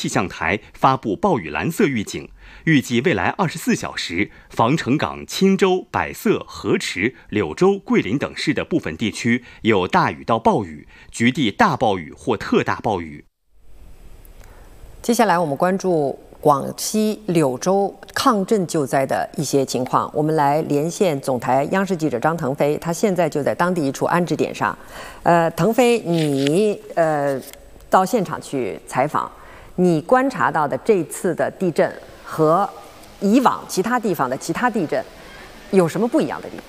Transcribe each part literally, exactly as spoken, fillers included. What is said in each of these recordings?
气象台发布暴雨蓝色预警，预计未来二十四小时，防城港、钦州、百色、河池、柳州、桂林等市的部分地区有大雨到暴雨，局地大暴雨或特大暴雨。 接下来我们关注广西柳州抗震救灾的一些情况，我们来连线总台央视记者张腾飞，他现在就在当地一处安置点上。呃，腾飞，你呃到现场去采访，你观察到的这次的地震和以往其他地方的其他地震有什么不一样的地方？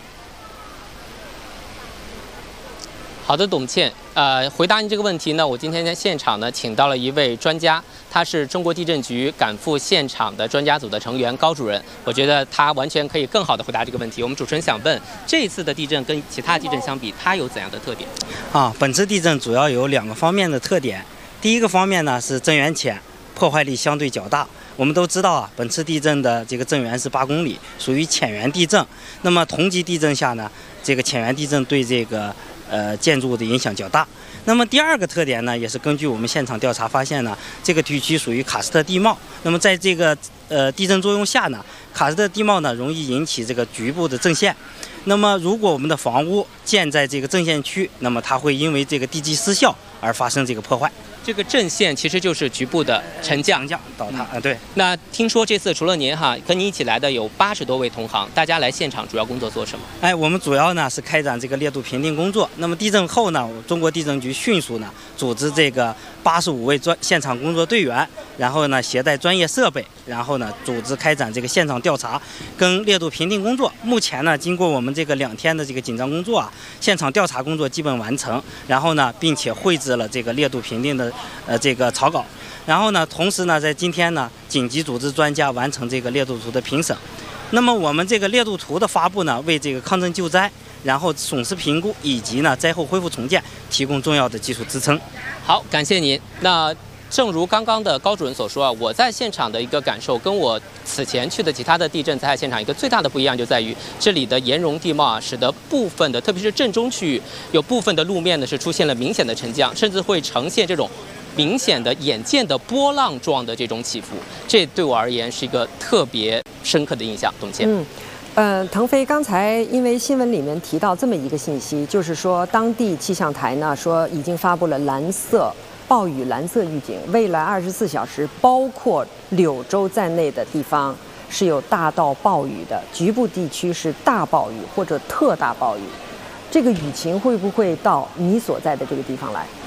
好的，董倩，呃，回答您这个问题呢，我今天在现场呢，请到了一位专家，他是中国地震局赶赴现场的专家组的成员高主任。我觉得他完全可以更好的回答这个问题。我们主持人想问，这一次的地震跟其他地震相比，它有怎样的特点？ 啊，本次地震主要有两个方面的特点。第一个方面呢是震源浅，破坏力相对较大。我们都知道啊，本次地震的这个震源是八公里，属于浅源地震。那么同级地震下呢，这个浅源地震对这个呃，建筑物的影响较大。那么第二个特点呢，也是根据我们现场调查发现呢，这个地区属于喀斯特地貌。那么在这个呃地震作用下呢，喀斯特地貌呢容易引起这个局部的震线。那么如果我们的房屋建在这个震线区，那么它会因为这个地基失效而发生这个破坏。 这个震线其实就是局部的沉降、 降倒塌啊、嗯，对。 那听说这次除了您哈，跟您一起来的有八十多位同行，大家来现场主要工作做什么？ 哎，我们主要呢是开展这个烈度评定工作。那么地震后呢，中国地震局迅速呢组织这个八十五位专现场工作队员，然后呢携带专业设备，然后呢组织开展这个现场调查跟烈度评定工作。目前呢，经过我们这个两天的这个紧张工作啊，现场调查工作基本完成，然后呢，并且绘制了这个烈度评定的呃这个草稿。然后呢，同时呢，在今天呢，紧急组织专家完成这个烈度图的评审。那么我们这个烈度图的发布呢，为这个抗震救灾，然后损失评估以及呢灾后恢复重建提供重要的技术支撑。 好，感谢您。那正如刚刚的高主任所说啊，我在现场的一个感受，跟我此前去的其他的地震灾害现场一个最大的不一样，就在于这里的岩溶地貌啊，使得部分的，特别是震中区域，有部分的路面呢是出现了明显的沉降，甚至会呈现这种明显的眼见的波浪状的这种起伏，这对我而言是一个特别深刻的印象。董倩， 嗯，呃，腾飞刚才因为新闻里面提到这么一个信息，就是说当地气象台呢说已经发布了蓝色暴雨蓝色预警，未来二十四小时，包括柳州在内的地方是有大到暴雨的，局部地区是大暴雨或者特大暴雨。这个雨情会不会到你所在的这个地方来？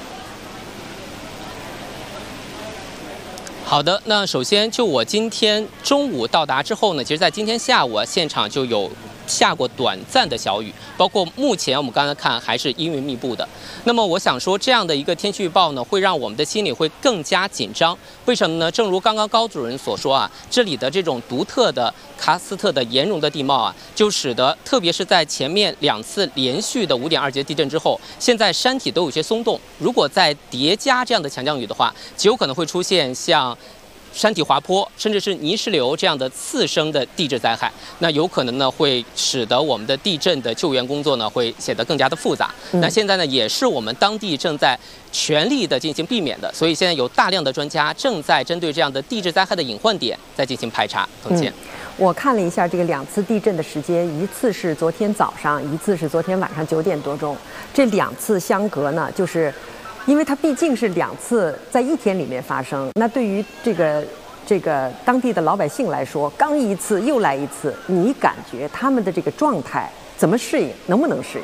好的，那首先就我今天中午到达之后呢，其实在今天下午啊，现场就有下过短暂的小雨，包括目前我们刚才看还是阴云密布的。那么我想说，这样的一个天气预报呢，会让我们的心里会更加紧张。为什么呢？正如刚刚高主任所说啊，这里的这种独特的喀斯特的岩溶的地貌啊，就使得特别是在前面两次连续的五点二级地震之后，现在山体都有些松动。如果再叠加这样的强降雨的话，极有可能会出现像山体滑坡，甚至是泥石流这样的次生的地质灾害，那有可能呢会使得我们的地震的救援工作呢会显得更加的复杂。嗯、那现在呢也是我们当地正在全力的进行避免的，所以现在有大量的专家正在针对这样的地质灾害的隐患点在进行排查。董倩、嗯， 我看了一下这个两次地震的时间，一次是昨天早上，一次是昨天晚上九点多钟，这两次相隔呢就是。因为它毕竟是两次在一天里面发生，那对于这个这个当地的老百姓来说，刚一次又来一次，你感觉他们的这个状态怎么适应，能不能适应？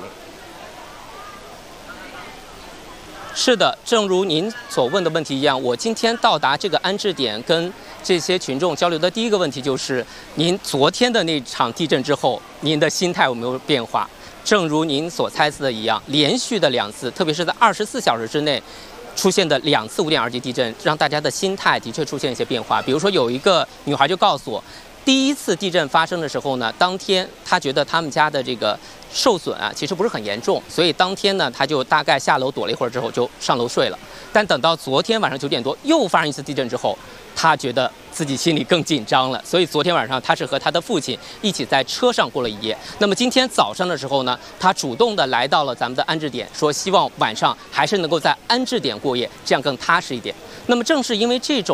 是的，正如您所问的问题一样，我今天到达这个安置点，跟这些群众交流的第一个问题就是：您昨天的那场地震之后，您的心态有没有变化？正如您所猜测的一样，连续的两次，特别是在二十四小时之内出现的两次五点二级地震，让大家的心态的确出现一些变化。比如说，有一个女孩就告诉我，第一次地震发生的时候呢，当天她觉得他们家的这个受损啊，其实不是很严重，所以当天呢，她就大概下楼躲了一会儿之后就上楼睡了。但等到昨天晚上九点多又发生一次地震之后，她觉得自己心里更紧张了，所以昨天晚上她是和她的父亲一起在车上过了一夜。那么今天早上的时候呢，她主动的来到了咱们的安置点，说希望晚上还是能够在安置点过夜，这样更踏实一点。那么正是因为这种